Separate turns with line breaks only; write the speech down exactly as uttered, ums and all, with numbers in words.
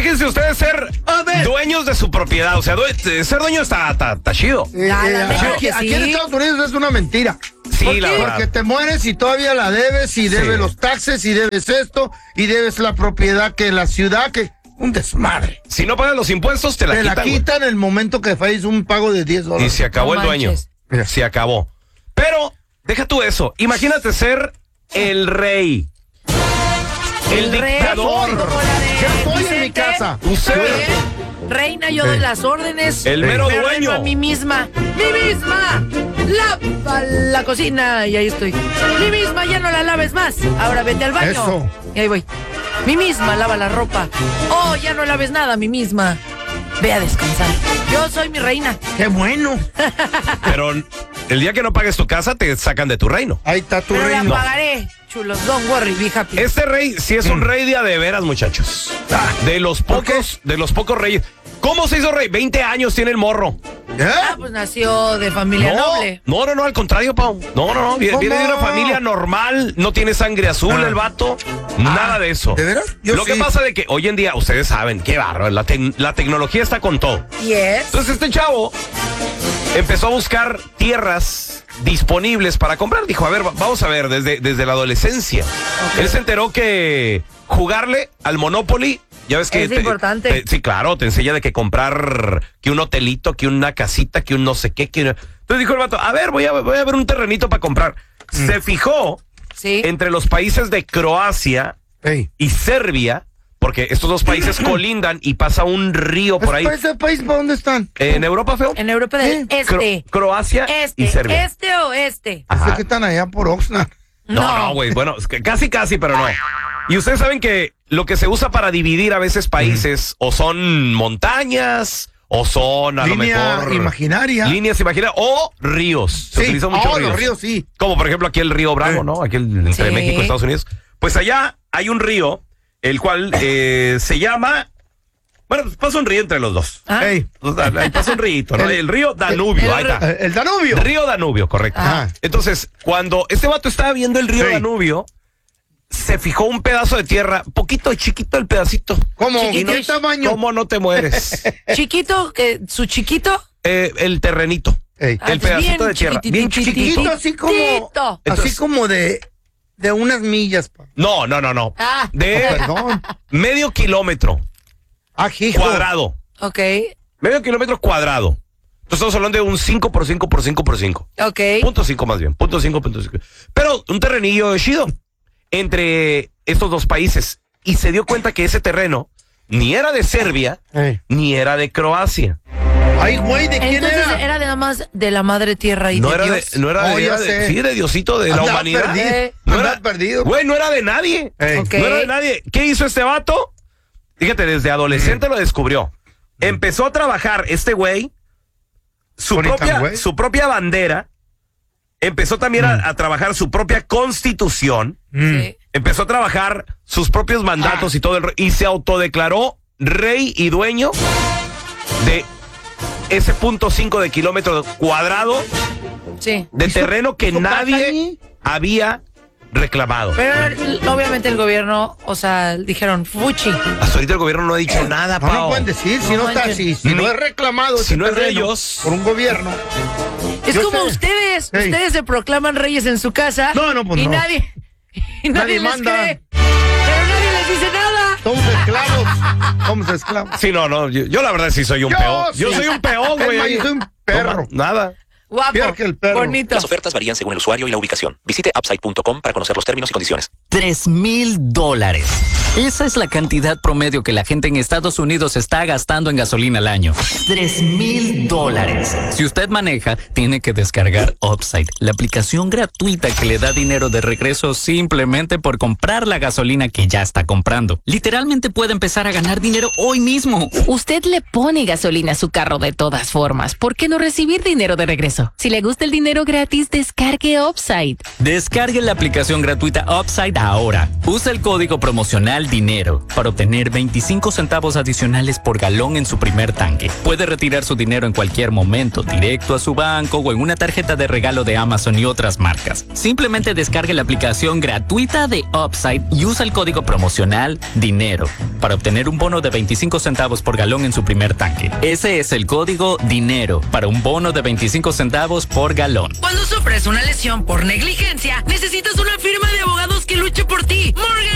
Imagínense ustedes ser dueños de su propiedad. O sea, due- ser dueño está, está, está chido.
Eh,
Ah, la
eh,
neta
aquí,
que
aquí
sí.
en Estados Unidos es una mentira.
Sí,
¿Por
la
qué?
verdad.
Porque te mueres y todavía la debes, y debes
Sí.
los taxes, y debes esto, y debes la propiedad que la ciudad, que un desmadre.
Si no pagas los impuestos, te la
Te
quitan.
la
güey.
quitan el momento que falles un pago de diez
Y
dólares.
se acabó
No
el dueño.
manches.
Mira.
Se acabó. Pero, deja tú eso. Imagínate ser el rey. El,
rey,
dictador.
como la de
Ya estoy en mi
Vicente.
casa.
Usted.
Muy bien. Reina, yo doy las órdenes.
El mero
Me ordeno
dueño.
a mí misma. ¡Mi misma! Lava la cocina. Y ahí estoy. ¡Mi misma! Ya no la laves más. Ahora vete al baño.
Eso.
Y ahí voy. ¡Mi misma! Lava la ropa. ¡Oh, ya no laves nada, mi misma! Ve a descansar. Yo soy mi reina.
¡Qué bueno!
Pero el día que no pagues tu casa, te sacan de tu reino.
Ahí está tu
Pero la
reino.
pagaré. Chulos, don't worry, be happy.
Este rey sí es un rey de a de veras, muchachos. De los
¿por qué?
pocos, de los pocos reyes. ¿Cómo se hizo rey? veinte años tiene el morro.
¿Eh?
Ah, pues nació de familia
No,
noble.
no, no, no, al contrario, Pau. No, no, no. Viene,
¿Cómo?
viene de una familia normal, no tiene sangre azul
Ah.
el vato. Nada de eso.
¿De veras? Yo
Lo que
sí.
pasa de que hoy en día, ustedes saben, qué bárbaro, la, tec- la tecnología está con todo.
Yes.
Entonces este chavo empezó a buscar tierras disponibles para comprar. Dijo, a ver, va- vamos a ver, desde, desde la adolescencia. Él se enteró que jugarle al Monopoly, ya ves que...
Es importante.
te- sí, claro, te enseña de que comprar, que un hotelito, que una casita, que un no sé qué. Que una- Entonces dijo el vato, a ver, voy a, voy a ver un terrenito para comprar. Se fijó
Sí.
entre los países de Croacia
Ey.
y Serbia, porque estos dos países colindan y pasa un río por ahí.
¿Ese país para dónde están?
En Europa, feo.
En Europa del
¿Eh?
Cro-
Este.
Croacia
Este.
y Serbia.
¿Este o este?
Ajá.
Sé que están allá por Oxnard.
No, no, güey. Bueno, es que casi, casi, pero no. Y ustedes saben que lo que se usa para dividir a veces países o son montañas o son a
Línea
lo mejor
imaginaria.
líneas imaginarias o ríos. Se
Sí.
utilizan muchos
Oh,
ríos.
los ríos, sí.
Como por ejemplo aquí el río Bravo,
Sí.
¿no? Aquí el- entre
Sí.
México y Estados Unidos. Pues allá hay un río, el cual eh, se llama... Bueno, pues pasa un río entre los dos.
Ah.
Ey.
Pues, ahí pasa un río, ¿no?
El-
El río Danubio,
el-
ahí está.
Eh, El Danubio.
Río Danubio, correcto.
Ah.
Entonces, cuando este vato estaba viendo el río
Sí.
Danubio, se fijó un pedazo de tierra, poquito chiquito el pedacito.
¿Cómo?
Chiquito.
¿Qué tamaño?
¿Cómo no te mueres?
Chiquito, que su chiquito.
Eh, el terrenito.
Ey.
Ah,
El pedacito
bien
de tierra. Bien
chiquitititito.
Chiquito, así como...
Chiquitito.
así
Entonces-
como de... De unas millas, pa.
No, no, no, no.
Ah,
Oh,
De
perdón.
medio kilómetro
Ah, hijo.
cuadrado.
ok,
Medio kilómetro cuadrado. Entonces estamos hablando de un cinco por cinco por cinco por cinco.
ok.
Punto cinco más bien. Punto cinco, punto cinco. Pero un terrenillo chido entre estos dos países. Y se dio cuenta que ese terreno ni era de Serbia,
Ey.
ni era de Croacia.
Ay, güey, ¿de quién
Entonces
era?
era de nada más de la madre tierra y
No
de
era de,
Dios.
no era
Oh,
de,
ya
era de-
sé.
sí, de Diosito, de la
Andaba
humanidad.
perdido.
Eh.
No
Andaba
era,
perdido.
güey, no era de nadie.
Ey.
Ok.
No era de nadie. ¿Qué hizo este vato? Fíjate, desde adolescente lo descubrió. Empezó a trabajar este güey, su
Bonita,
propia,
güey.
su propia bandera. Empezó también a, a trabajar su propia constitución.
Mm.
Sí.
Empezó a trabajar sus propios mandatos y todo el ro- y se autodeclaró rey y dueño de ese punto cinco de kilómetro cuadrado
Sí.
de terreno que
hizo
nadie
caca
había reclamado.
Pero el- obviamente el gobierno, o sea, dijeron, fuchi.
Hasta ahorita el gobierno no ha dicho nada,
No, no
Pao.
pueden decir, si
No
no, está,
manches.
si, si
Ni-
no es reclamado
si
ese
no es de
terreno
ellos.
por un gobierno.
Es
Yo
como
sé.
ustedes.
Ey.
Ustedes se proclaman reyes en su casa.
No, no, pues
y
no.
nadie, y nadie,
Nadie
les
manda.
cree. Pero nadie les dice nada.
Somos esclavos. Somos esclavos.
Sí, no, no, yo, yo la verdad sí soy un
Yo
peón. Yo
sí.
soy un peón,
Es
güey.
más, yo soy un perro.
No, nada.
Guapo.
Peor que el perro.
Bonito.
Las ofertas varían según el usuario y la ubicación. Visite upside punto com para conocer los términos y condiciones.
Tres mil dólares. Esa es la cantidad promedio que la gente en Estados Unidos está gastando en gasolina al año. Tres mil dólares. Si usted maneja, tiene que descargar Upside, la aplicación gratuita que le da dinero de regreso simplemente por comprar la gasolina que ya está comprando. Literalmente puede empezar a ganar dinero hoy mismo.
Usted le pone gasolina a su carro de todas formas. ¿Por qué no recibir dinero de regreso?
eso.
Si le gusta el dinero gratis, descargue Upside.
Descargue la aplicación gratuita Upside ahora. Usa el código promocional DINERO para obtener veinticinco centavos adicionales por galón en su primer tanque. Puede retirar su dinero en cualquier momento, directo a su banco o en una tarjeta de regalo de Amazon y otras marcas. Simplemente descargue la aplicación gratuita de Upside y usa el código promocional DINERO para obtener un bono de veinticinco centavos por galón en su primer tanque. Ese es el código DINERO para un bono de veinticinco centavos por galón.
Cuando sufres una lesión por negligencia, necesitas una firma de abogados que luche por ti. Morgan